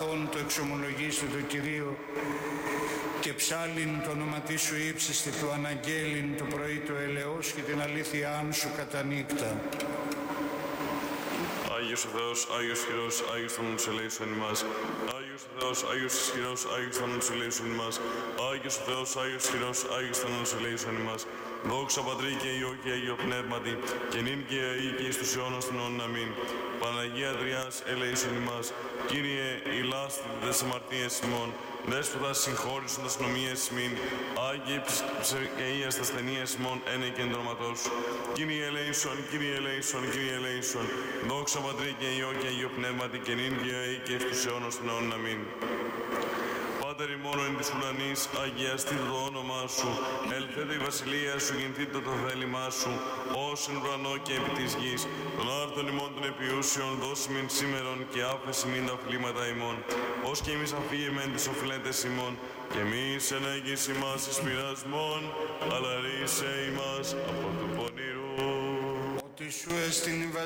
αγαθών το εξομολογήστε το Κυρίο και ψάλιν το όνοματί σου ύψιστη του αναγγέλιν το πρωί το ελεός και την αλήθειά σου κατά νύχτα. Άγιος ο Θεός, Άγιος Χειρός, Άγιος Θανούς ελέησον ημάς. Άγιος ο Θεός, Άγιος Ισχυρός, Άγιος Θανούς ελέησον ημάς. Άγιος ο Θεός, Άγιος Χειρός, Άγιος Θανούς ελέησον ημάς. Δόξα Πατρί και Υιό και Αγίο Πνεύματι, και νυν και αεί και εις τους αιώνας των αιώνων. Αμήν. Παναγία Τριάς ελέησον ημάς. Κύριε, ηλάστη τες αμαρτίες ημών, Δέσποτα συγχώρησον τας νομίες ημίν, Άγιε ψευκαΐας τας ταινίες ημών, ένε και εντρωματός. Κύριε ελέησον, Κύριε ελέησον, Κύριε ελέησον. Δόξα Πατρί και Υιό και Αγίο Πνεύματι, και νυν και αεί και εις τους αιώνας των αιώνων. Αμήν. Πάτερ ημών εν της ουρανής, αγιαστείτε το όνομά σου, ελθέτε η βασιλεία σου, γεννηθείτε το θέλημά σου, ως εν ουρανό και επί της γης. Των άρτων ημών των επιούσιων, δώσιμην σήμερον και άφεση μην τα οφειλήματα ημών, ως και εμείς αφίεμεν τις οφειλέτες ημών, και εμείς εν έγγυς ημάς εις πειρασμών, αλλά ρίσε ημάς από του πονηρού. Ότι σου εστιν